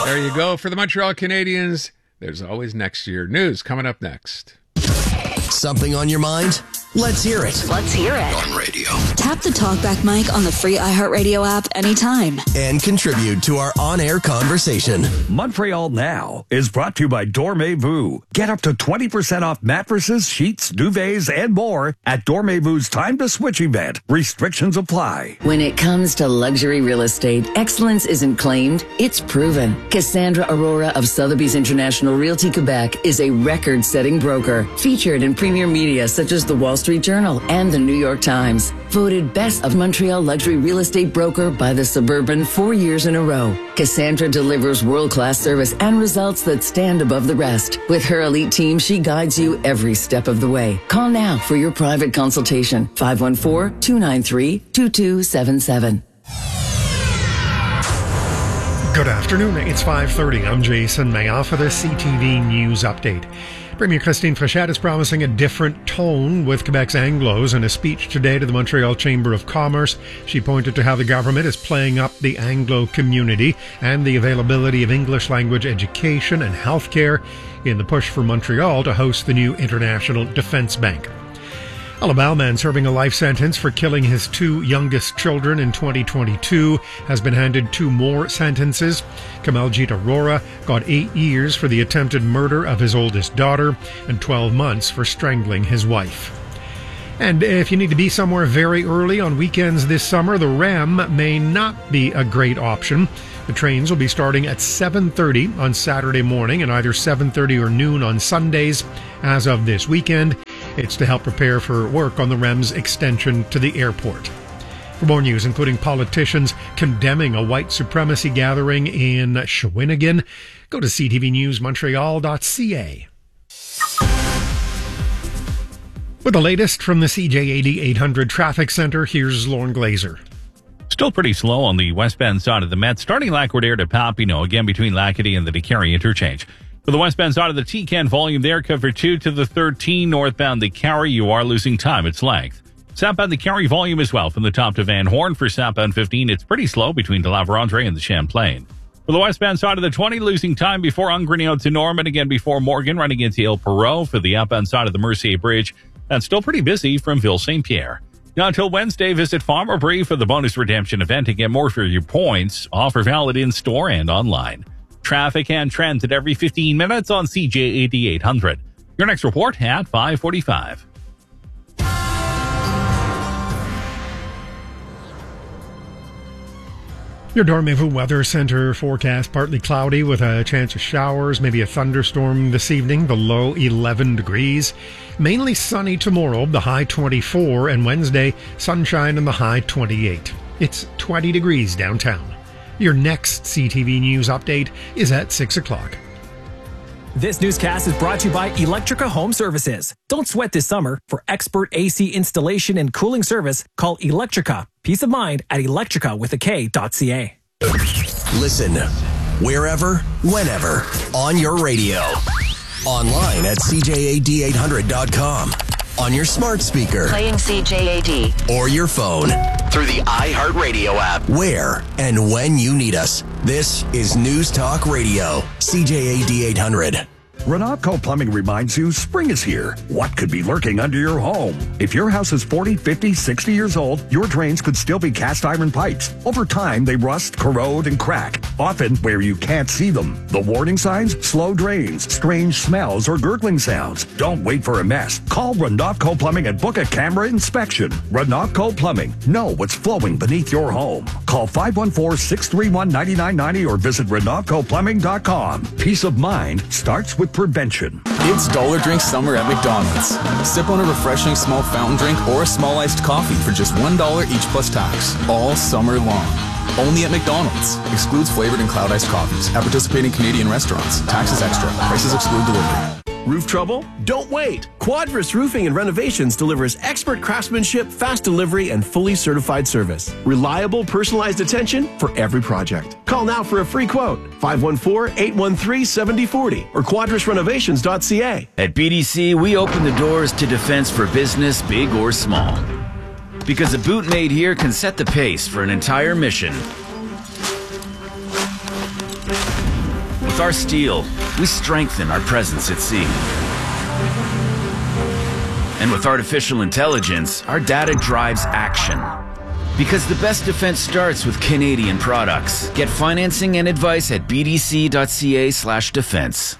There you go. For the Montreal Canadiens, there's always next year. News coming up next. Something on your mind? Let's hear it. Let's hear it. On radio. Tap the TalkBack mic on the free iHeartRadio app anytime. And contribute to our on-air conversation. Montreal Now is brought to you by Dormez-vous. Get up to 20% off mattresses, sheets, duvets, and more at Dormez-vou's Time to Switch event. Restrictions apply. When it comes to luxury real estate, excellence isn't claimed, it's proven. Cassandra Aurora of Sotheby's International Realty Quebec is a record-setting broker, featured in premier media such as the Wall Street Journal and the New York Times. Voted Best of Montreal Luxury Real Estate Broker by the Suburban 4 years in a row. Cassandra delivers world-class service and results that stand above the rest. With her elite team, she guides you every step of the way. Call now for your private consultation. 514-293-2277. Good afternoon. It's 5:30. I'm Jason Mayoff for the CTV News Update. Premier Christine Fréchette is promising a different tone with Quebec's Anglos. In a speech today to the Montreal Chamber of Commerce, she pointed to how the government is playing up the Anglo community and the availability of English language education and healthcare in the push for Montreal to host the new International Defence Bank. A Laval man serving a life sentence for killing his two youngest children in 2022 has been handed 2 more sentences. Kamaljit Arora got 8 years for the attempted murder of his oldest daughter and 12 months for strangling his wife. And if you need to be somewhere very early on weekends this summer, the REM may not be a great option. The trains will be starting at 7:30 on Saturday morning and either 7:30 or noon on Sundays as of this weekend. It's to help prepare for work on the REM's extension to the airport. For more news, including politicians condemning a white supremacy gathering in Shawinigan, go to ctvnewsmontreal.ca. With the latest from the CJAD 800 Traffic Center, here's Lauren Glazer. Still pretty slow on the westbound side of the Met, starting Lac-Roder to Papineau, again between Lac-Etty and the DeCarry interchange. For the westbound side of the T-Can, volume there, cover 2 to the 13, northbound the Carry, you are losing time, its length. Southbound the Carry volume as well, from the top to Van Horn. For southbound 15, it's pretty slow between De La Vérendrye and the Champlain. For the westbound side of the 20, losing time before Ungrenade to Norman, again before Morgan, running into Ile Perrot. For the outbound side of the Mercier Bridge, that's still pretty busy from Ville-Saint-Pierre. Now until Wednesday, visit Farmer Brie for the bonus redemption event to get more for your points. Offer valid in-store and online. Traffic and trends at every 15 minutes on CJAD 800. Your next report at 5:45. Your Dormez-vous Weather Center forecast: partly cloudy with a chance of showers, maybe a thunderstorm this evening, the low 11 degrees. Mainly sunny tomorrow, the high 24, and Wednesday, sunshine and the high 28. It's 20 degrees downtown. Your next CTV News update is at 6 o'clock. This newscast is brought to you by Electrica Home Services. Don't sweat this summer. For expert AC installation and cooling service, call Electrica. Peace of mind at electrica.ca. Listen wherever, whenever, on your radio. Online at CJAD800.com. On your smart speaker. Playing CJAD. Or your phone. Through the iHeartRadio app. Where and when you need us. This is News Talk Radio. CJAD 800. Renatco Plumbing reminds you spring is here. What could be lurking under your home? If your house is 40, 50, 60 years old, your drains could still be cast iron pipes. Over time, they rust, corrode, and crack, often where you can't see them. The warning signs? Slow drains, strange smells, or gurgling sounds. Don't wait for a mess. Call Renatco Plumbing and book a camera inspection. Renatco Plumbing. Know what's flowing beneath your home. Call 514-631-9990 or visit RenatcoPlumbing.com. Peace of mind starts with prevention. It's Dollar Drink Summer at McDonald's. Sip on a refreshing small fountain drink or a small iced coffee for just $1 each plus tax. All summer long. Only at McDonald's. Excludes flavored and cloud iced coffees. At participating Canadian restaurants. Taxes extra. Prices exclude delivery. Roof trouble? Don't wait! Quadris Roofing and Renovations delivers expert craftsmanship, fast delivery, and fully certified service. Reliable, personalized attention for every project. Call now for a free quote. 514-813-7040 or quadrisrenovations.ca. At BDC, we open the doors to defense for business, big or small. Because a boot made here can set the pace for an entire mission. With our steel, we strengthen our presence at sea. And with artificial intelligence, our data drives action. Because the best defense starts with Canadian products. Get financing and advice at bdc.ca/defense.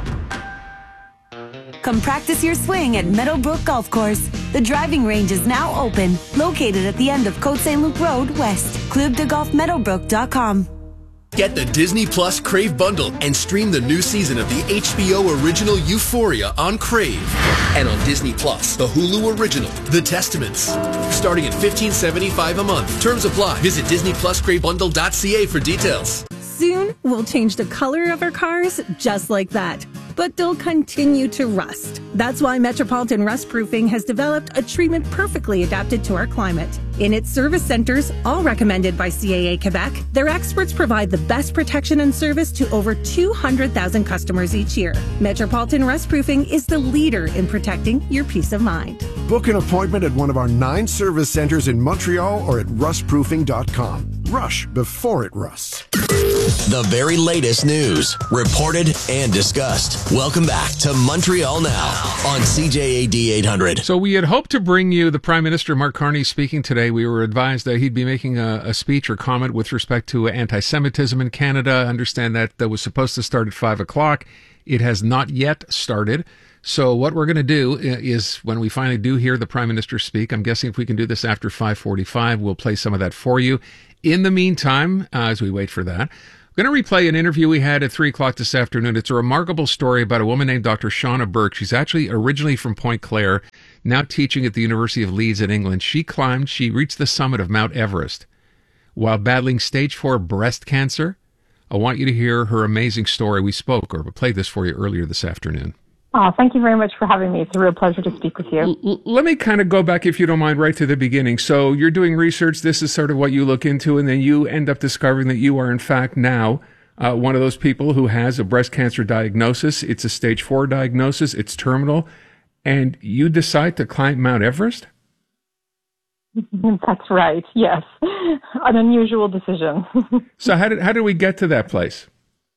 Come practice your swing at Meadowbrook Golf Course. The driving range is now open, located at the end of Côte Saint-Luc Road West. ClubDeGolfMeadowbrook.com. Get the Disney Plus Crave bundle and stream the new season of the HBO original Euphoria on Crave. And on Disney Plus, the Hulu original, The Testaments. Starting at $15.75 a month. Terms apply. Visit DisneyPlusCraveBundle.ca for details. Soon, we'll change the color of our cars just like that. But they'll continue to rust. That's why Metropolitan Rust Proofing has developed a treatment perfectly adapted to our climate. In its service centers, all recommended by CAA Quebec, their experts provide the best protection and service to over 200,000 customers each year. Metropolitan Rust Proofing is the leader in protecting your peace of mind. Book an appointment at one of our 9 service centers in Montreal or at rustproofing.com. Rush before it rusts. The very latest news, reported and discussed. Welcome back to Montreal Now on CJAD 800. So we had hoped to bring you the Prime Minister, Mark Carney, speaking today. We were advised that he'd be making a speech or comment with respect to anti-Semitism in Canada. I understand that was supposed to start at 5 o'clock. It has not yet started. So what we're going to do is when we finally do hear the Prime Minister speak, I'm guessing if we can do this after 5:45, we'll play some of that for you. In the meantime, as we wait for that, I'm going to replay an interview we had at 3 o'clock this afternoon. It's a remarkable story about a woman named Dr. Shauna Burke. She's actually originally from Point Clare, now teaching at the University of Leeds in England. She reached the summit of Mount Everest while battling stage 4 breast cancer. I want you to hear her amazing story. We played this for you earlier this afternoon. Oh, thank you very much for having me. It's a real pleasure to speak with you. Let me kind of go back, if you don't mind, right to the beginning. So you're doing research. This is sort of what you look into, and then you end up discovering that you are, in fact, now one of those people who has a breast cancer diagnosis. It's a stage 4 diagnosis. It's terminal. And you decide to climb Mount Everest? That's right. Yes. An unusual decision. So how did we get to that place?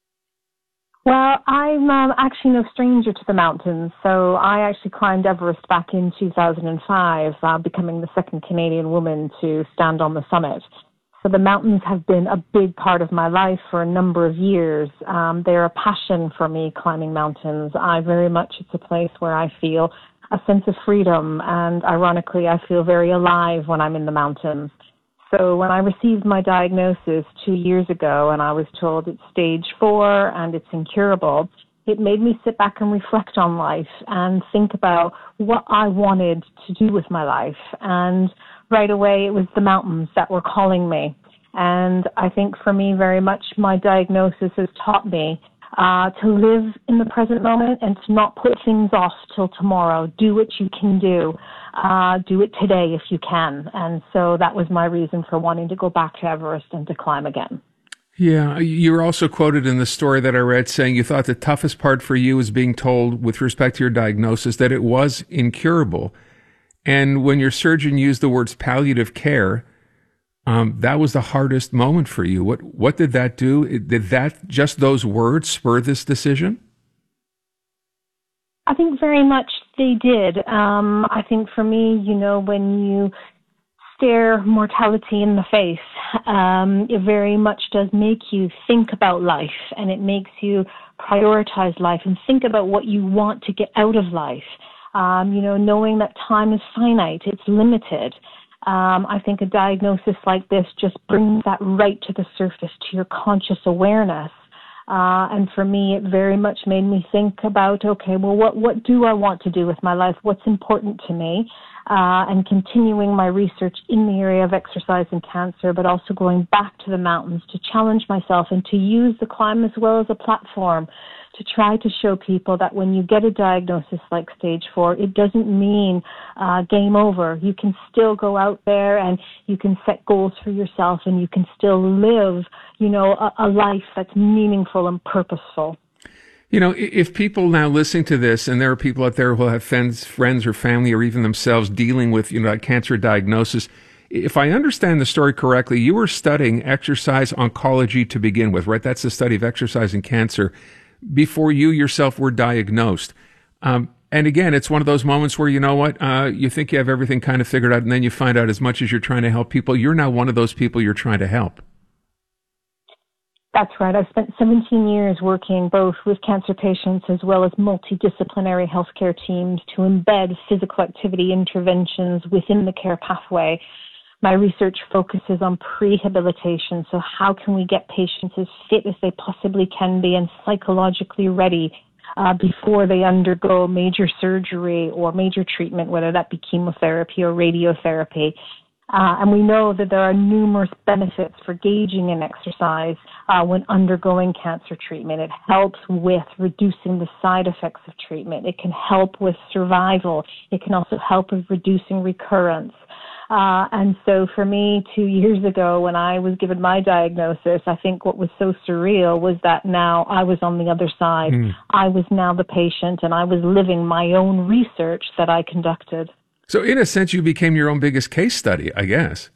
Well, I'm actually no stranger to the mountains. So I actually climbed Everest back in 2005, becoming the second Canadian woman to stand on the summit. So the mountains have been a big part of my life for a number of years. They're a passion for me, climbing mountains. It's a place where I feel a sense of freedom, and ironically, I feel very alive when I'm in the mountains. So when I received my diagnosis 2 years ago and I was told it's stage 4 and it's incurable, it made me sit back and reflect on life and think about what I wanted to do with my life. And right away, it was the mountains that were calling me. And I think for me, very much, my diagnosis has taught me to live in the present moment and to not put things off till tomorrow. Do what you can do. Do it today if you can. And so that was my reason for wanting to go back to Everest and to climb again. Yeah, you were also quoted in the story that I read saying you thought the toughest part for you was being told with respect to your diagnosis that it was incurable. And when your surgeon used the words palliative care, that was the hardest moment for you. What did that do? Did that, just those words, spur this decision? I think very much they did. I think for me, when you stare mortality in the face, it very much does make you think about life, and it makes you prioritize life and think about what you want to get out of life. Knowing that time is finite, it's limited. I think a diagnosis like this just brings that right to the surface, to your conscious awareness. And for me, it very much made me think about, okay, well, what do I want to do with my life? What's important to me? And continuing my research in the area of exercise and cancer, but also going back to the mountains to challenge myself and to use the climb as well as a platform to try to show people that when you get a diagnosis like stage 4, it doesn't mean game over. You can still go out there and you can set goals for yourself, and you can still live, a life that's meaningful and purposeful. If people now listening to this, and there are people out there who have friends or family or even themselves dealing with, a cancer diagnosis, If I understand the story correctly, you were studying exercise oncology to begin with, right? That's the study of exercise and cancer before you yourself were diagnosed. And again, it's one of those moments where, you know what, you think you have everything kind of figured out, and then you find out as much as you're trying to help people, you're now one of those people you're trying to help. That's right. I've spent 17 years working both with cancer patients as well as multidisciplinary healthcare teams to embed physical activity interventions within the care pathway. My research focuses on prehabilitation, so how can we get patients as fit as they possibly can be and psychologically ready before they undergo major surgery or major treatment, whether that be chemotherapy or radiotherapy. And we know that there are numerous benefits for engaging in exercise when undergoing cancer treatment. It helps with reducing the side effects of treatment. It can help with survival. It can also help with reducing recurrence. And so for me, 2 years ago, when I was given my diagnosis, I think what was so surreal was that now I was on the other side. I was now the patient, and I was living my own research that I conducted. So in a sense, you became your own biggest case study, I guess.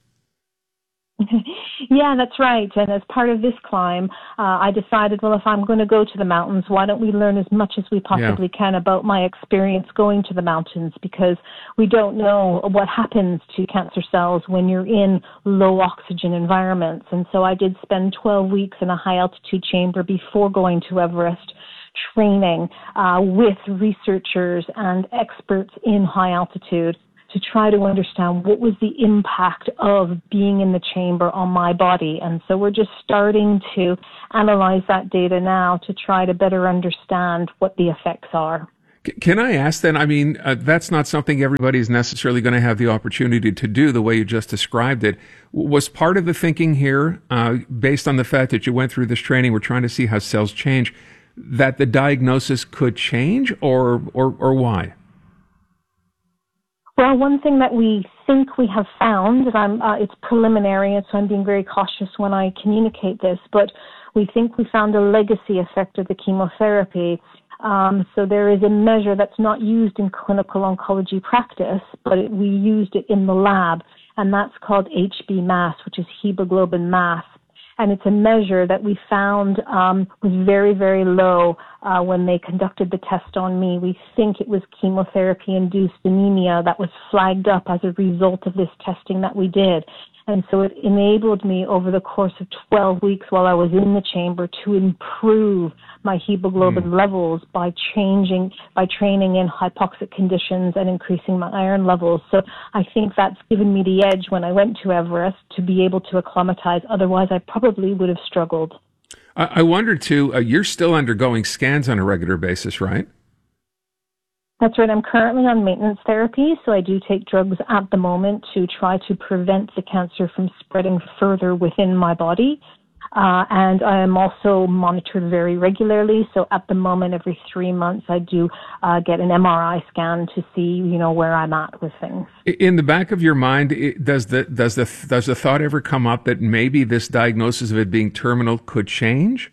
Yeah, that's right. And as part of this climb, I decided, well, if I'm going to go to the mountains, why don't we learn as much as we possibly can about my experience going to the mountains, because we don't know what happens to cancer cells when you're in low oxygen environments. And so I did spend 12 weeks in a high altitude chamber before going to Everest, training with researchers and experts in high altitude to try to understand what was the impact of being in the chamber on my body. And so we're just starting to analyze that data now to try to better understand what the effects are. Can I ask then, I mean, that's not something everybody's necessarily going to have the opportunity to do the way you just described it. Was part of the thinking here, based on the fact that you went through this training, we're trying to see how cells change, that the diagnosis could change, or why? Well, one thing that we think we have found, and it's preliminary, and so I'm being very cautious when I communicate this, but we think we found a legacy effect of the chemotherapy. So there is a measure that's not used in clinical oncology practice, but we used it in the lab, and that's called HB mass, which is hemoglobin mass. And it's a measure that we found was very, very low when they conducted the test on me. We think it was chemotherapy-induced anemia that was flagged up as a result of this testing that we did. And so it enabled me over the course of 12 weeks while I was in the chamber to improve my hemoglobin levels by training in hypoxic conditions and increasing my iron levels. So I think that's given me the edge when I went to Everest to be able to acclimatize. Otherwise, I probably would have struggled. I wonder, too, you're still undergoing scans on a regular basis, right? That's right. I'm currently on maintenance therapy, so I do take drugs at the moment to try to prevent the cancer from spreading further within my body. And I am also monitored very regularly. So at the moment, every 3 months, I do get an MRI scan to see, where I'm at with things. In the back of your mind, does the thought ever come up that maybe this diagnosis of it being terminal could change?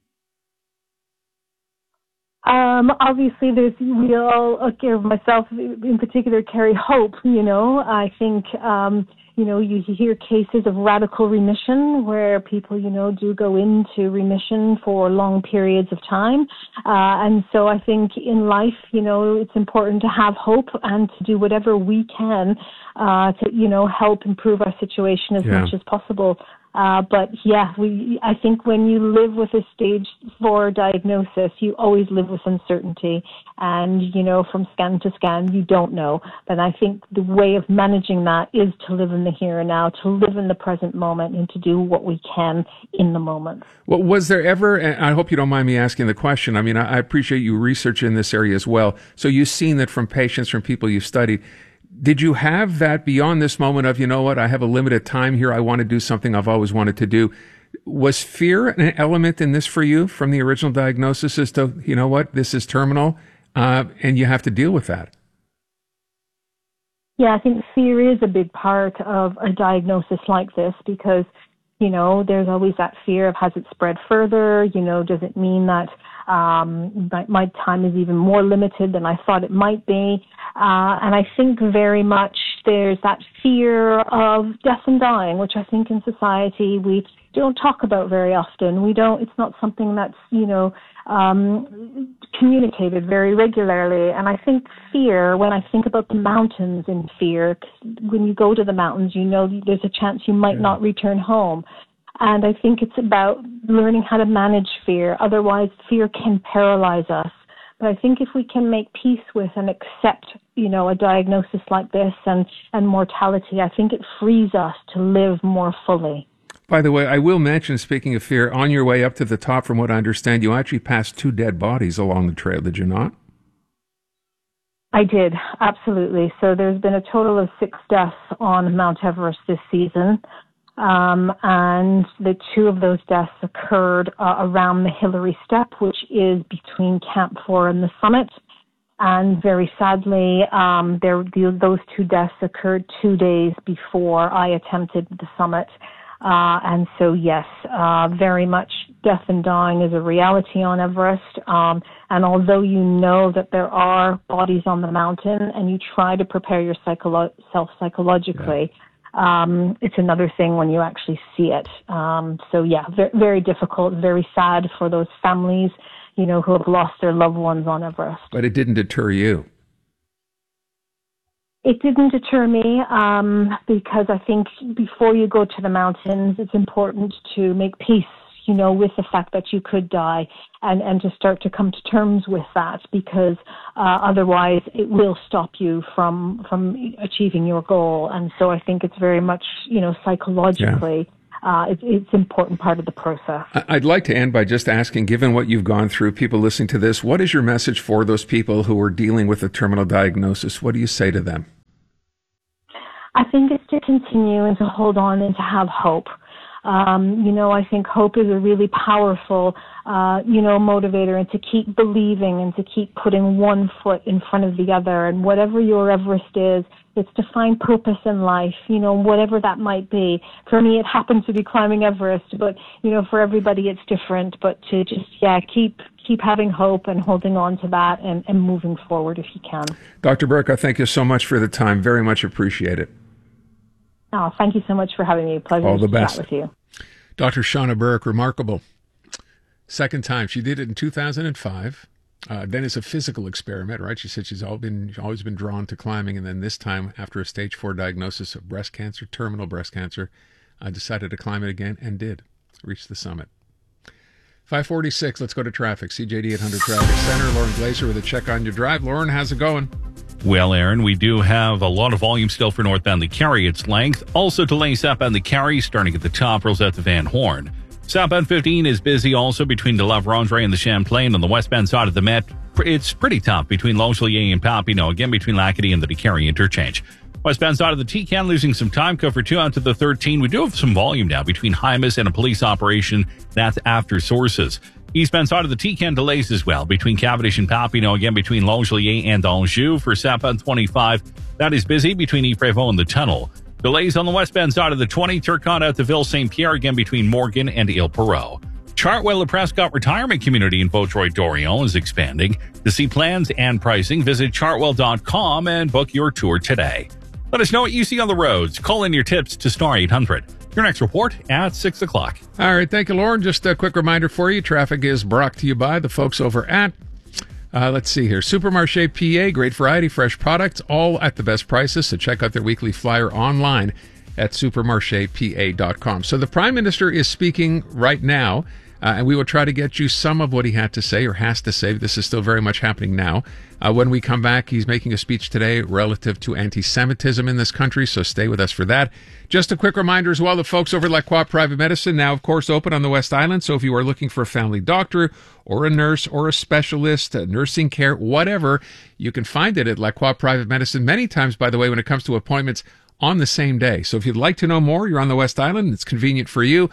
Obviously, we all, myself in particular, carry hope, I think, you hear cases of radical remission where people, do go into remission for long periods of time. And so I think in life, it's important to have hope and to do whatever we can to, help improve our situation as much as possible. But yeah, I think when you live with a stage 4 diagnosis, you always live with uncertainty. And, from scan to scan, you don't know. But I think the way of managing that is to live in the here and now, to live in the present moment, and to do what we can in the moment. Well, was there ever, and I hope you don't mind me asking the question, I mean, I appreciate you researching this area as well. So you've seen that from patients, from people you've studied. Did you have that beyond this moment of, I have a limited time here, I want to do something I've always wanted to do? Was fear an element in this for you from the original diagnosis as to, this is terminal, and you have to deal with that? Yeah, I think fear is a big part of a diagnosis like this because, there's always that fear of has it spread further? Does it mean that My time is even more limited than I thought it might be. And I think very much there's that fear of death and dying, which I think in society we don't talk about very often. It's not something that's, communicated very regularly. And I think fear, when I think about the mountains in fear, 'cause when you go to the mountains, there's a chance you might not return home. And I think it's about learning how to manage fear. Otherwise, fear can paralyze us. But I think if we can make peace with and accept, a diagnosis like this and mortality, I think it frees us to live more fully. By the way, I will mention, speaking of fear, on your way up to the top, from what I understand, you actually passed 2 dead bodies along the trail, did you not? I did, absolutely. So there's been a total of 6 deaths on Mount Everest this season. And the 2 of those deaths occurred around the Hillary Step, which is between Camp 4 and the summit. And very sadly, those 2 deaths occurred 2 days before I attempted the summit. And so, yes, very much death and dying is a reality on Everest. And although you know that there are bodies on the mountain and you try to prepare yourself psychologically, it's another thing when you actually see it. So, yeah, very difficult, very sad for those families, who have lost their loved ones on Everest. But it didn't deter you. It didn't deter me because I think before you go to the mountains, it's important to make peace, with the fact that you could die and to start to come to terms with that, because otherwise it will stop you from achieving your goal. And so I think it's very much, psychologically, it's an important part of the process. I'd like to end by just asking, given what you've gone through, people listening to this, what is your message for those people who are dealing with a terminal diagnosis? What do you say to them? I think it's to continue and to hold on and to have hope. I think hope is a really powerful, motivator, and to keep believing and to keep putting one foot in front of the other. And whatever your Everest is, it's to find purpose in life, whatever that might be. For me, it happens to be climbing Everest, but, for everybody it's different. But to just, keep having hope and holding on to that and moving forward if you can. Dr. Burke, I thank you so much for the time. Very much appreciate it. Oh, thank you so much for having me. Pleasure All the to best. chat with you. Dr. Shauna Burke, remarkable. Second time. She did it in 2005. Then as a physical experiment, right? She said she's always been drawn to climbing. And then this time, after a stage 4 diagnosis of breast cancer, terminal breast cancer, decided to climb it again and did reach the summit. 546, let's go to traffic. CJD 800 Traffic Center. Lauren Glazer with a check on your drive. Lauren, how's it going? Well, Aaron, we do have a lot of volume still for northbound the Carry, its length. Also delays southbound the Carry, starting at the top, rolls out to Van Horn. Southbound 15 is busy also between De La Vérendrye and the Champlain. On the westbound side of the Met, it's pretty tough between Longueuil and Papineau, again between Lacadie and the Carry interchange. Westbound side of the T-Can losing some time, cover 2 out to the 13. We do have some volume now between Hymas and a police operation. That's after sources. Eastbound side of the T-Can delays as well between Cavendish and Papineau, again between Longueuil and Anjou. For southbound 25, that is busy between Yves-Prévost and the tunnel. Delays on the westbound side of the 20, Turcotte out to Ville-Saint-Pierre, again between Morgan and Ile-Perrot. Chartwell Prescott Retirement Community in Vaudreuil-Dorion is expanding. To see plans and pricing, visit chartwell.com and book your tour today. Let us know what you see on the roads. Call in your tips to Star 800. Your next report at 6 o'clock. All right. Thank you, Lauren. Just a quick reminder for you. Traffic is brought to you by the folks over at, let's see here, Supermarché PA. Great variety, fresh products, all at the best prices. So check out their weekly flyer online at supermarchepa.com. So the Prime Minister is speaking right now, and we will try to get you some of what he had to say or has to say. This is still very much happening now. When we come back, he's making a speech today relative to anti-Semitism in this country, so stay with us for that. Just a quick reminder as well, the folks over at La Croix Private Medicine now, of course, open on the West Island. So if you are looking for a family doctor or a nurse or a specialist, nursing care, whatever, you can find it at La Croix Private Medicine. Many times, by the way, when it comes to appointments, on the same day. So if you'd like to know more, you're on the West Island, it's convenient for you,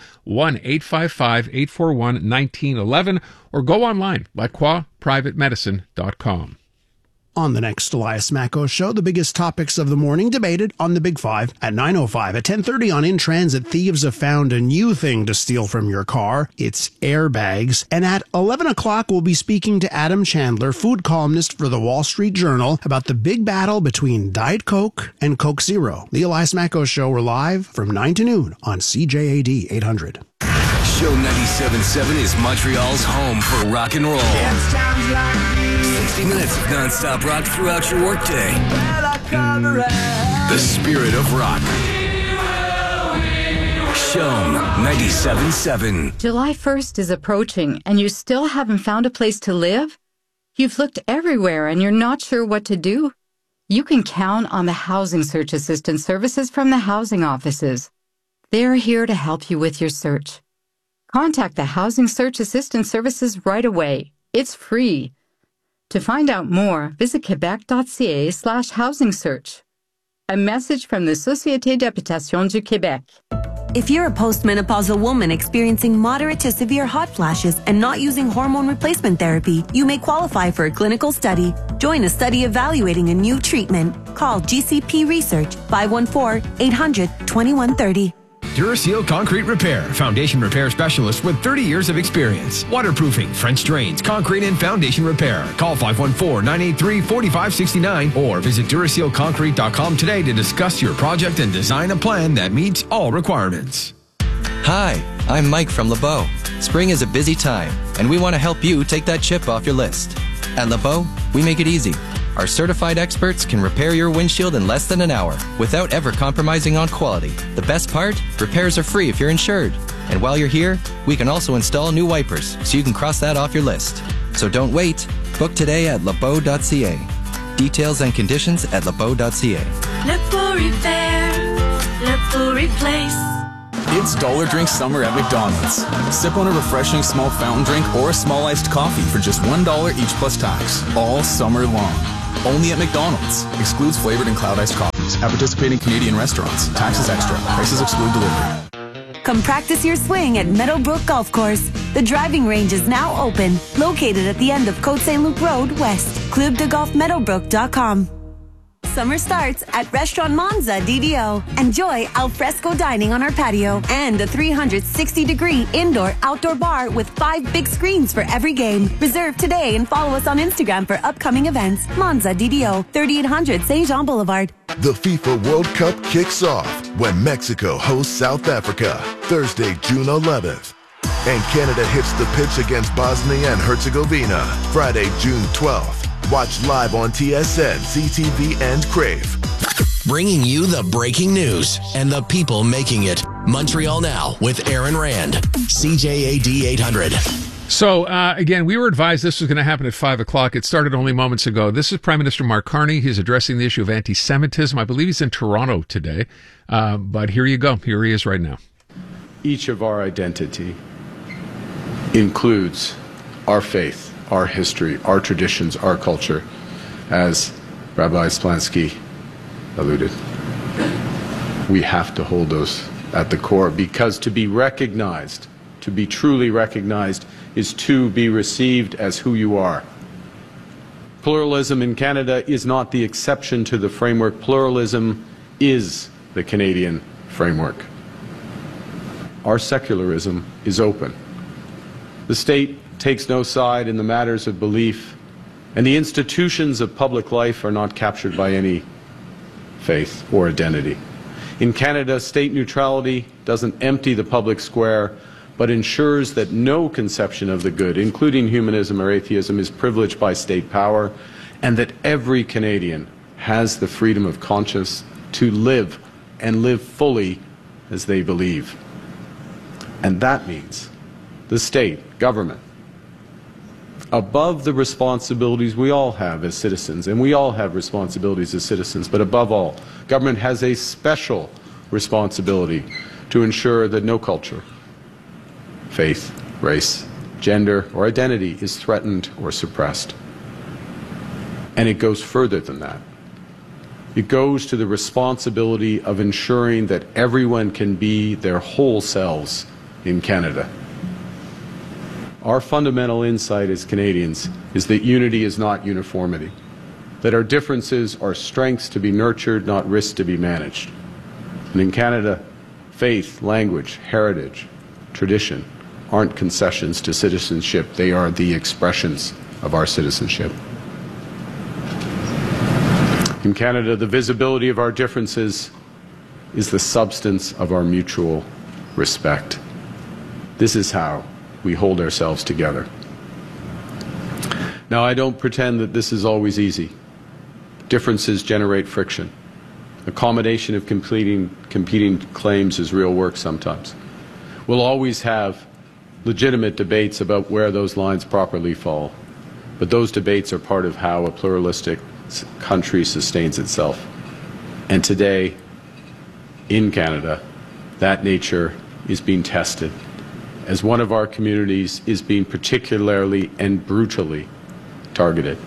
1-855-841-1911, or go online, lacroixprivatemedicine.com. On the next Elias Macko Show, the biggest topics of the morning debated on the Big Five at 9:05. At 10:30 on In Transit, thieves have found a new thing to steal from your car. It's airbags. And at 11 o'clock, we'll be speaking to Adam Chandler, food columnist for the Wall Street Journal, about the big battle between Diet Coke and Coke Zero. The Elias Macko Show, we're live from 9 to noon on CJAD 800. Show 97.7 is Montreal's home for rock and roll. 60 minutes of non-stop rock throughout your workday. The spirit of rock. Show 97.7. July 1st is approaching and you still haven't found a place to live? You've looked everywhere and you're not sure what to do? You can count on the Housing Search Assistance Services from the housing offices. They're here to help you with your search. Contact the Housing Search Assistance Services right away. It's free. To find out more, visit quebec.ca/housing search. A message from the Société d'Habitation du Québec. If you're a postmenopausal woman experiencing moderate to severe hot flashes and not using hormone replacement therapy, you may qualify for a clinical study. Join a study evaluating a new treatment. Call GCP Research 514-800-2130. Duraseal Concrete Repair, foundation repair specialist with 30 years of experience. Waterproofing, French drains, concrete and foundation repair. Call 514-983-4569 or visit DurasealConcrete.com today to discuss your project and design a plan that meets all requirements. Hi, I'm Mike from LeBeau. Spring is a busy time, and we want to help you take that chip off your list. At LeBeau, we make it easy. Our certified experts can repair your windshield in less than an hour without ever compromising on quality. The best part? Repairs are free if you're insured. And while you're here, we can also install new wipers so you can cross that off your list. So don't wait. Book today at lebeau.ca. Details and conditions at lebeau.ca. LeBeau Repair, LeBeau Replace. It's Dollar Drink Summer at McDonald's. Sip on a refreshing small fountain drink or a small iced coffee for just $1 each plus tax, all summer long. Only at McDonald's. Excludes flavored and cloud iced coffees. At participating Canadian restaurants. Taxes extra. Prices exclude delivery. Come practice your swing at Meadowbrook Golf Course. The driving range is now open, located at the end of Côte Saint-Luc Road West. ClubDeGolfMeadowbrook.com. Summer starts at Restaurant Monza DDO. Enjoy al fresco dining on our patio and a 360-degree indoor-outdoor bar with 5 big screens for every game. Reserve today and follow us on Instagram for upcoming events. Monza DDO, 3800 Saint Jean Boulevard. The FIFA World Cup kicks off when Mexico hosts South Africa, Thursday, June 11th. And Canada hits the pitch against Bosnia and Herzegovina, Friday, June 12th. Watch live on TSN, CTV, and Crave. Bringing you the breaking news and the people making it. Montreal Now with Aaron Rand. CJAD 800. So, again, we were advised this was going to happen at 5 o'clock. It started only moments ago. This is Prime Minister Mark Carney. He's addressing the issue of anti-Semitism. I believe he's in Toronto today. But here you go. Here he is right now. Each of our identity includes our faith, our history, our traditions, our culture, as Rabbi Splansky alluded. We have to hold those at the core, because to be recognized, to be truly recognized, is to be received as who you are. Pluralism in Canada is not the exception to the framework. Pluralism is the Canadian framework. Our secularism is open. The state takes no side in the matters of belief, and the institutions of public life are not captured by any faith or identity. In Canada, state neutrality doesn't empty the public square, but ensures that no conception of the good, including humanism or atheism, is privileged by state power, and that every Canadian has the freedom of conscience to live and live fully as they believe. And that means the state, government, above the responsibilities we all have as citizens, and we all have responsibilities as citizens, but above all, government has a special responsibility to ensure that no culture, faith, race, gender, or identity is threatened or suppressed. And it goes further than that. It goes to the responsibility of ensuring that everyone can be their whole selves in Canada. Our fundamental insight as Canadians is that unity is not uniformity. that our differences are strengths to be nurtured, not risks to be managed. And in Canada, faith, language, heritage, tradition aren't concessions to citizenship. They are the expressions of our citizenship. In Canada, the visibility of our differences is the substance of our mutual respect. This is how we hold ourselves together. Now, I don't pretend that this is always easy. Differences generate friction. Accommodation of competing claims is real work sometimes. We'll always have legitimate debates about where those lines properly fall, but those debates are part of how a pluralistic country sustains itself. And today, in Canada, that nature is being tested as one of our communities is being particularly and brutally targeted.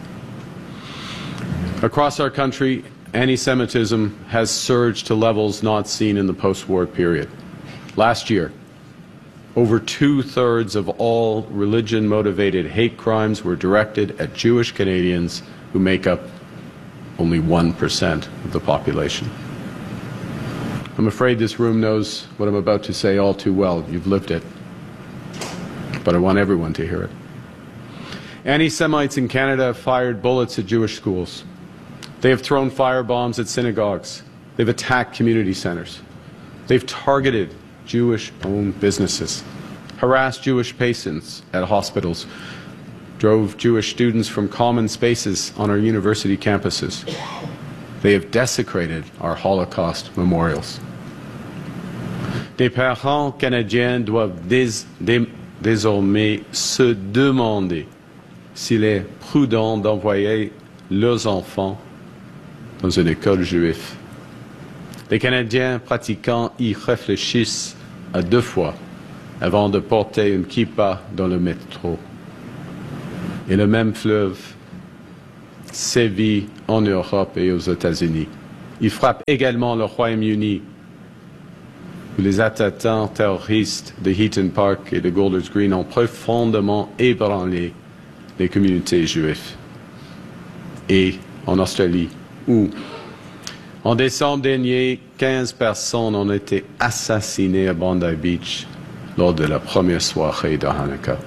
Across our country, anti-Semitism has surged to levels not seen in the post-war period. Last year, over 2/3 of all religion-motivated hate crimes were directed at Jewish Canadians, who make up only 1% of the population. I'm afraid this room knows what I'm about to say all too well. You've lived it. But I want everyone to hear it. Anti-Semites in Canada have fired bullets at Jewish schools. They have thrown firebombs at synagogues. They've attacked community centers. They've targeted Jewish-owned businesses, harassed Jewish patients at hospitals, drove Jewish students from common spaces on our university campuses. They have desecrated our Holocaust memorials. Des parents canadiens doivent désormais se demander s'il est prudent d'envoyer leurs enfants dans une école juive. Les Canadiens pratiquants y réfléchissent à 2 fois avant de porter une kippa dans le métro. Et le même fleuve sévit en Europe et aux États-Unis. Il frappe également le Royaume-Uni, où les attentats terroristes de Heaton Park et de Golders Green ont profondément ébranlé les communautés juives. Et en Australie, où, en décembre dernier, 15 personnes ont été assassinées à Bondi Beach lors de la première soirée de Hanukkah.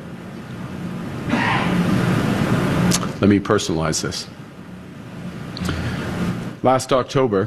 Let me personalize this. Last October,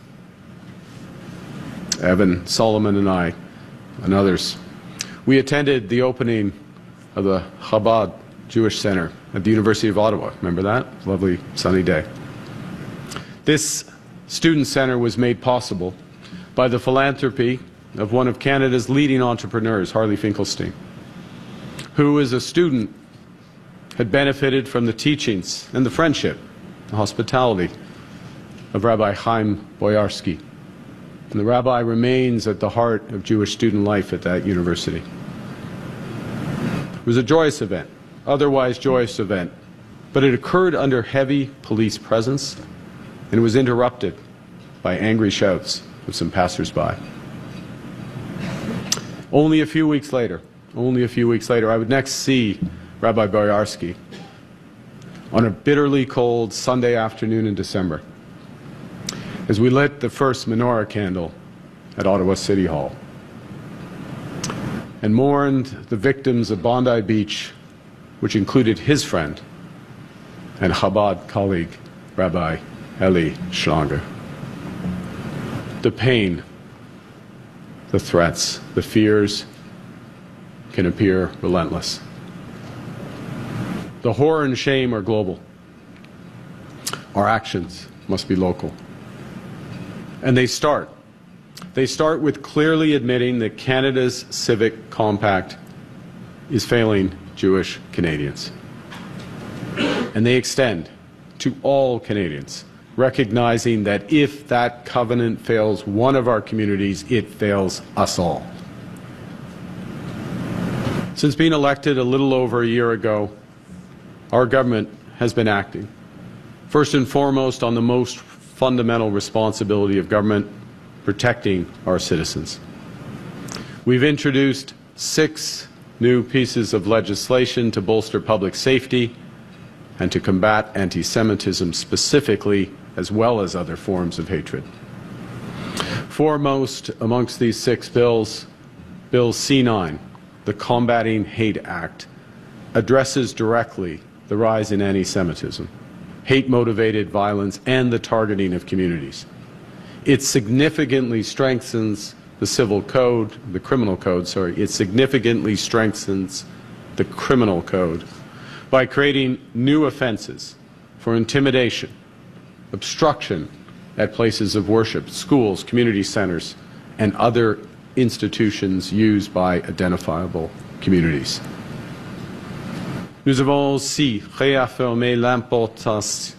Evan Solomon and I and others, we attended the opening of the Chabad Jewish Center at the University of Ottawa. Remember that? Lovely sunny day. This student center was made possible by the philanthropy of one of Canada's leading entrepreneurs, Harley Finkelstein, who as a student had benefited from the teachings and the friendship, the hospitality of Rabbi Chaim Boyarsky. And the rabbi remains at the heart of Jewish student life at that university. It was a joyous event, otherwise joyous event, but it occurred under heavy police presence, and it was interrupted by angry shouts of some passers-by. Only a few weeks later, I would next see Rabbi Boyarsky on a bitterly cold Sunday afternoon in December, as we lit the first menorah candle at Ottawa City Hall and mourned the victims of Bondi Beach, which included his friend and Chabad colleague, Rabbi Eli Schlanger. The pain, the threats, the fears can appear relentless. The horror and shame are global. Our actions must be local. And they start with clearly admitting that Canada's civic compact is failing Jewish Canadians. And they extend to all Canadians, recognizing that if that covenant fails one of our communities, it fails us all. Since being elected a little over a year ago, our government has been acting, first and foremost on the most fundamental responsibility of government, protecting our citizens. We've introduced 6 new pieces of legislation to bolster public safety and to combat anti-Semitism specifically, as well as other forms of hatred. Foremost amongst these 6 bills, Bill C-9, the Combating Hate Act, addresses directly the rise in anti-Semitism, hate-motivated violence, and the targeting of communities. It significantly strengthens the criminal code, it significantly strengthens the criminal code by creating new offenses for intimidation, obstruction at places of worship, schools, community centers, and other institutions used by identifiable communities. Nous avons aussi réaffirmé l'importance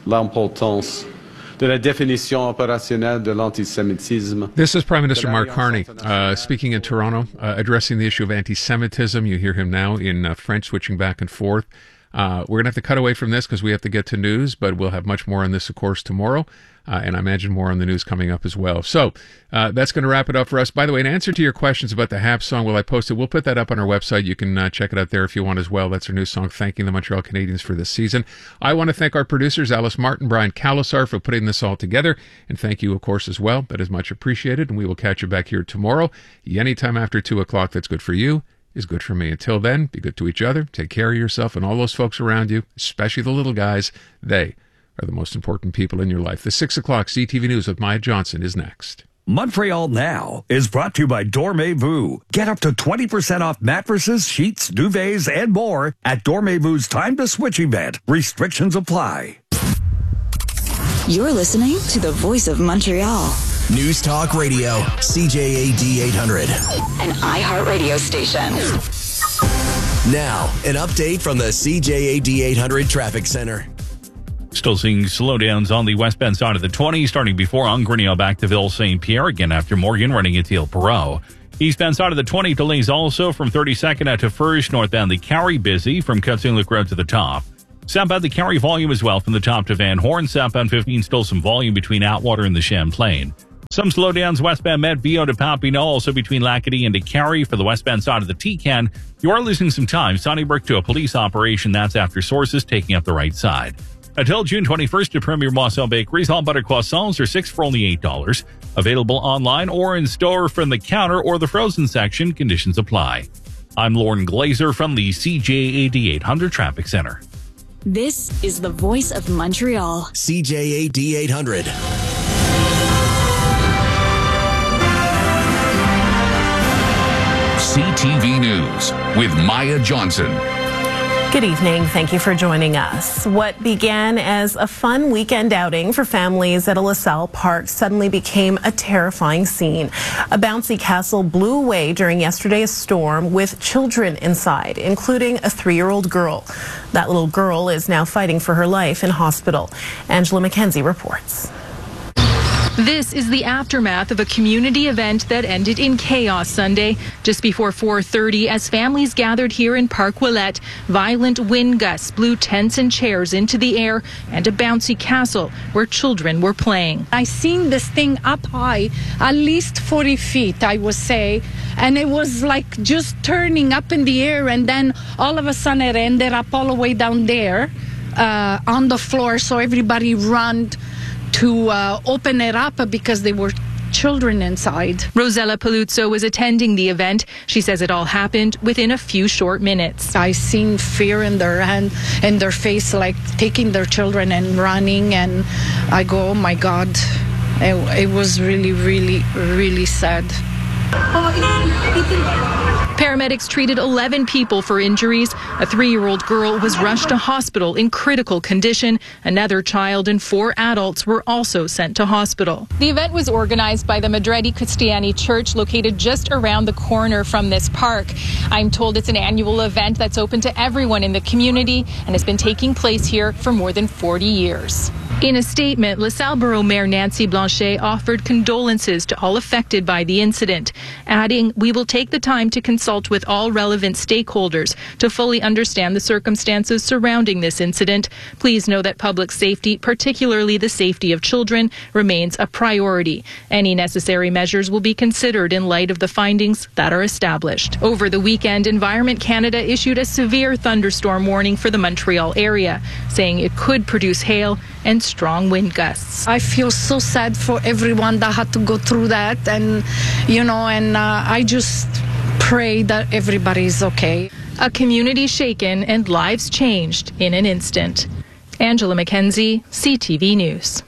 de la définition opérationnelle de l'antisémitisme. This is Prime Minister Mark Carney speaking in Toronto, addressing the issue of anti-Semitism. You hear him now in French, switching back and forth. We're going to have to cut away from this because we have to get to news, but we'll have much more on this, of course, tomorrow. And I imagine more on the news coming up as well. So that's going to wrap it up for us. By the way, in answer to your questions about the HAP song, I post it? We'll put that up on our website. You can check it out there if you want as well. That's our new song, thanking the Montreal Canadiens for this season. I want to thank our producers, Alice Martin, Brian Calasar, for putting this all together. And thank you, of course, as well. That is much appreciated. And we will catch you back here tomorrow. Anytime after 2 o'clock that's good for you is good for me. Until then, be good to each other. Take care of yourself and all those folks around you, especially the little guys. They are the most important people in your life. The 6 o'clock CTV News with Maya Johnson is next. Montreal Now is brought to you by Dormez-vous. Get up to 20% off mattresses, sheets, duvets, and more at Dormez-vou's Time to Switch event. Restrictions apply. You're listening to the voice of Montreal. News Talk Radio, CJAD 800. An iHeartRadio station. Now, an update from the CJAD 800 Traffic Center. Still seeing slowdowns on the westbound side of the 20, starting before Angrenil back to Ville St. Pierre, again after Morgan running into Il Perot. Eastbound side of the 20, delays also from 32nd out to First, northbound the Carry busy from Cut-St. Luc Road to the top. Southbound the Carry volume as well from the top to Van Horn. Southbound 15, still some volume between Atwater and the Champlain. Some slowdowns westbound Met Vio to Papineau, also between Lacadie and DeCarry. For the westbound side of the T-Can, you are losing some time. Sunnybrook to a police operation, that's after sources taking up the right side. Until June 21st at Premier Moisson Bakeries, all butter croissants are 6 for only $8. Available online or in store from the counter or the frozen section. Conditions apply. I'm Lauren Glazer from the CJAD 800 Traffic Center. This is the voice of Montreal. CJAD 800. CTV News with Maya Johnson. Good evening. Thank you for joining us. What began as a fun weekend outing for families at a LaSalle park suddenly became a terrifying scene. A bouncy castle blew away during yesterday's storm with children inside, including a 3-year-old girl. That little girl is now fighting for her life in hospital. Angela McKenzie reports. This is the aftermath of a community event that ended in chaos Sunday. Just before 4:30, as families gathered here in Park Ouellette, violent wind gusts blew tents and chairs into the air and a bouncy castle where children were playing. I seen this thing up high, at least 40 feet, I would say, and it was like just turning up in the air, and then all of a sudden it ended up all the way down there on the floor, so everybody ran to open it up because there were children inside. Rosella Paluzzo was attending the event. She says it all happened within a few short minutes. I seen fear in their hand, in their face, like taking their children and running, and I go, oh my God. It was really, really, really sad. Paramedics treated 11 people for injuries. A 3-year-old girl was rushed to hospital in critical condition. Another child and 4 adults were also sent to hospital. The event was organized by the Madredi Cristiani Church, located just around the corner from this park. I'm told it's an annual event that's open to everyone in the community and has been taking place here for more than 40 years. In a statement, LaSalle Borough Mayor Nancy Blanchet offered condolences to all affected by the incident, adding, "We will take the time to consult with all relevant stakeholders to fully understand the circumstances surrounding this incident. Please know that public safety, particularly the safety of children, remains a priority. Any necessary measures will be considered in light of the findings that are established." Over the weekend, Environment Canada issued a severe thunderstorm warning for the Montreal area, saying it could produce hail and strong wind gusts. I feel so sad for everyone that had to go through that, and I just pray that everybody is okay. A community shaken and lives changed in an instant. Angela McKenzie, CTV News.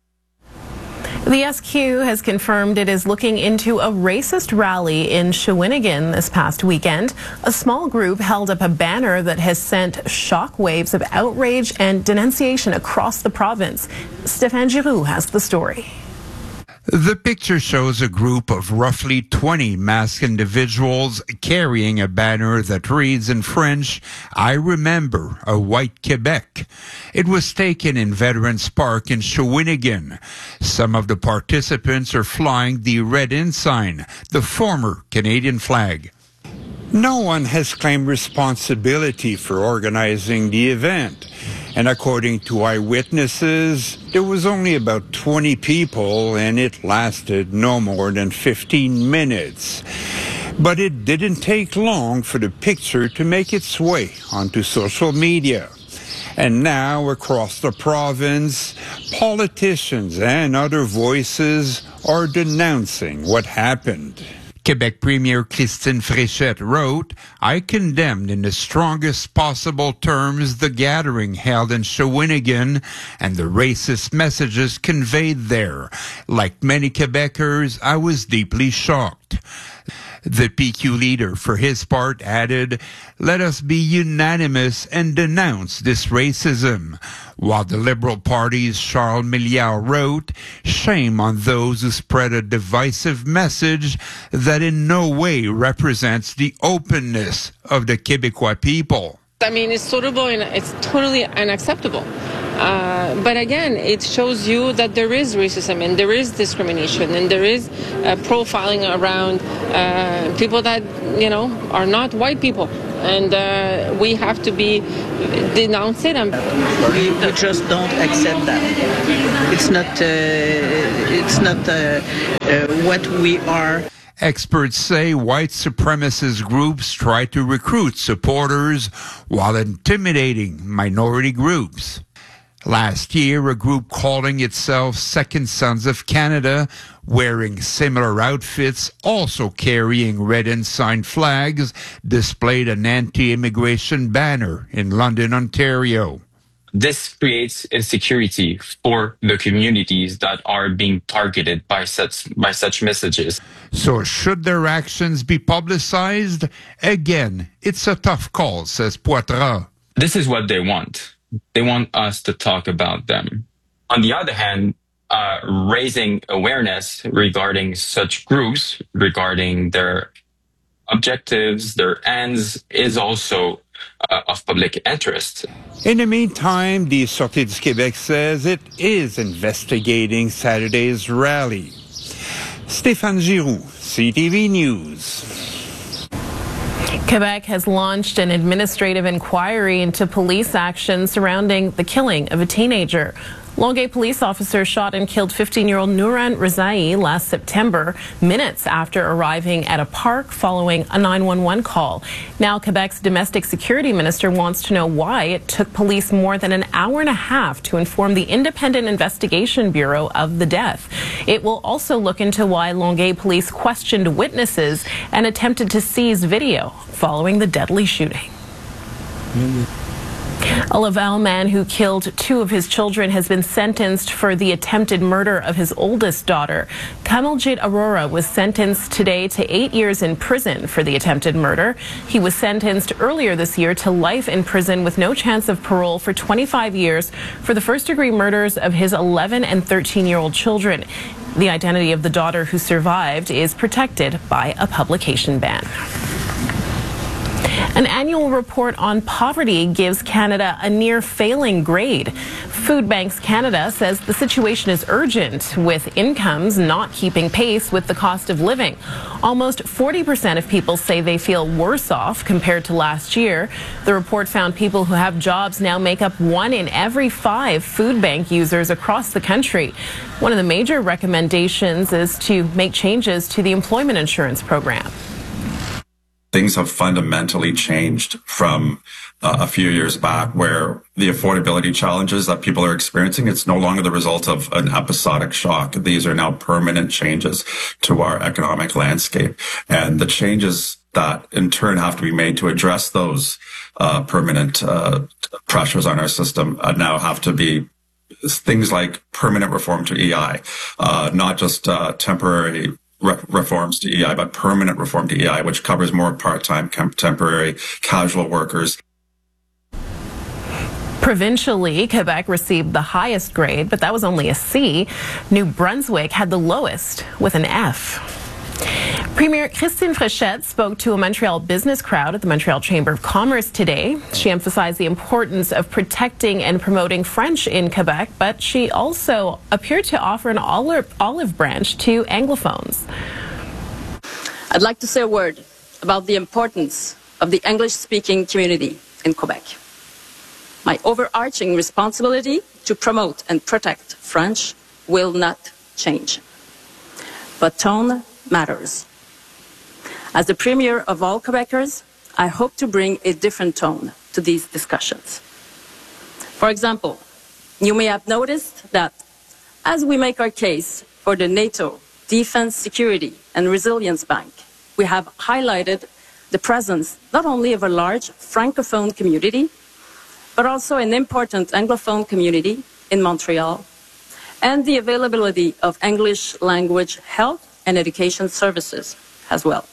The SQ has confirmed it is looking into a racist rally in Shawinigan this past weekend. A small group held up a banner that has sent shockwaves of outrage and denunciation across the province. Stéphane Giroux has the story. The picture shows a group of roughly 20 masked individuals carrying a banner that reads in French, "I remember a white Quebec." It was taken in Veterans Park in Shawinigan. Some of the participants are flying the Red Ensign, the former Canadian flag. No one has claimed responsibility for organizing the event. And according to eyewitnesses, there was only about 20 people and it lasted no more than 15 minutes. But it didn't take long for the picture to make its way onto social media. And now across the province, politicians and other voices are denouncing what happened. Quebec Premier Christine Fréchette wrote, "I condemned in the strongest possible terms the gathering held in Shawinigan and the racist messages conveyed there. Like many Quebecers, I was deeply shocked." The PQ leader, for his part, added, "Let us be unanimous and denounce this racism." While the Liberal Party's Charles Milliard wrote, "Shame on those who spread a divisive message that in no way represents the openness of the Quebecois people." I mean, it's totally unacceptable. But again, it shows you that there is racism and there is discrimination and there is profiling around people that, are not white people. And we have to denounce it. We just don't accept that. It's not what we are. Experts say white supremacist groups try to recruit supporters while intimidating minority groups. Last year, a group calling itself Second Sons of Canada, wearing similar outfits, also carrying Red Ensign flags, displayed an anti-immigration banner in London, Ontario. This creates insecurity for the communities that are being targeted by such messages. So should their actions be publicized? Again, it's a tough call, says Poitras. This is what they want. They want us to talk about them. On the other hand, raising awareness regarding such groups, regarding their objectives, their ends, is also of public interest. In the meantime, the Sûreté du Québec says it is investigating Saturday's rally. Stéphane Giroux, CTV News. Quebec has launched an administrative inquiry into police action surrounding the killing of a teenager. Longueuil police officers shot and killed 15-year-old Nouran Rezaei last September, minutes after arriving at a park following a 911 call. Now Quebec's domestic security minister wants to know why it took police more than an hour and a half to inform the Independent Investigation Bureau of the death. It will also look into why Longueuil police questioned witnesses and attempted to seize video following the deadly shooting. A Laval man who killed two of his children has been sentenced for the attempted murder of his oldest daughter. Kamaljit Arora was sentenced today to 8 years in prison for the attempted murder. He was sentenced earlier this year to life in prison with no chance of parole for 25 years for the first-degree murders of his 11 and 13-year-old children. The identity of the daughter who survived is protected by a publication ban. An annual report on poverty gives Canada a near failing grade. Food Banks Canada says the situation is urgent, with incomes not keeping pace with the cost of living. Almost 40% of people say they feel worse off compared to last year. The report found people who have jobs now make up 1 in every 5 food bank users across the country. One of the major recommendations is to make changes to the employment insurance program. Things have fundamentally changed from a few years back, where the affordability challenges that people are experiencing, it's no longer the result of an episodic shock. These are now permanent changes to our economic landscape. And the changes that in turn have to be made to address those permanent pressures on our system now have to be things like permanent reform to EI, not just temporary reforms to EI, but permanent reform to EI, which covers more part-time, temporary, casual workers. Provincially, Quebec received the highest grade, but that was only a C. New Brunswick had the lowest with an F. Premier Christine Fréchette spoke to a Montreal business crowd at the Montreal Chamber of Commerce today. She emphasized the importance of protecting and promoting French in Quebec, but she also appeared to offer an olive branch to Anglophones. I'd like to say a word about the importance of the English-speaking community in Quebec. My overarching responsibility to promote and protect French will not change. But tone matters. As the Premier of all Quebecers, I hope to bring a different tone to these discussions. For example, you may have noticed that as we make our case for the NATO Defense, Security and Resilience Bank, we have highlighted the presence not only of a large Francophone community, but also an important Anglophone community in Montreal, and the availability of English language health and education services as well.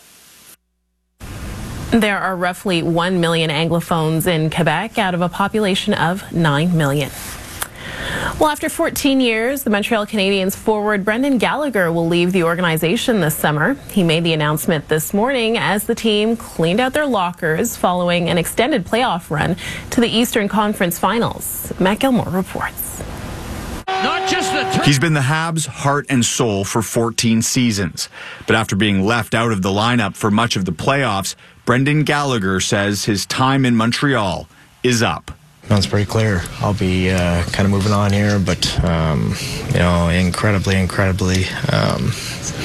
There are roughly 1 million Anglophones in Quebec out of a population of 9 million. Well, after 14 years, the Montreal Canadiens forward Brendan Gallagher will leave the organization this summer. He made the announcement this morning as the team cleaned out their lockers following an extended playoff run to the Eastern Conference Finals. Matt Gilmore reports. He's been the Habs' heart and soul for 14 seasons. But after being left out of the lineup for much of the playoffs, Brendan Gallagher says his time in Montreal is up. It's pretty clear. I'll be kind of moving on here, but, incredibly